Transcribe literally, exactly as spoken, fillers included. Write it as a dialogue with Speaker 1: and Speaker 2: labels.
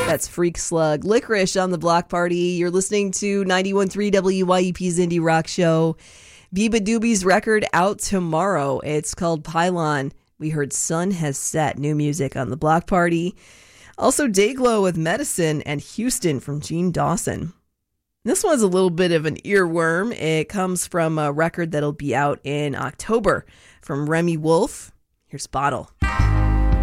Speaker 1: That's Freak Slug. Licorice on the Block Party. You're listening to ninety-one point three W Y E P's Indie Rock Show. Biba Doobie's record out tomorrow. It's called Pylon. We heard Sun Has Set, new music on the Block Party. Also Dayglow with Medicine and Houston from Gene Dawson. This one's a little bit of an earworm. It comes from a record that'll be out in October from Remy Wolf. Here's Bottle.